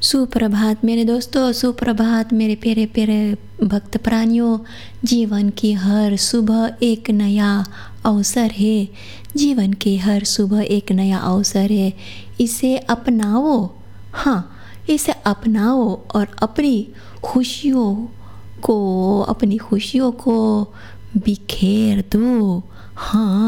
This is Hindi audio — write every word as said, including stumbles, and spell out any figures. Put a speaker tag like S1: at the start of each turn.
S1: सुप्रभात मेरे दोस्तों, सुप्रभात मेरे प्यारे प्यारे भक्त प्राणियों। जीवन की हर सुबह एक नया अवसर है। जीवन की हर सुबह एक नया अवसर है। इसे अपनाओ, हाँ, इसे अपनाओ और अपनी खुशियों को अपनी खुशियों को बिखेर दो। हाँ।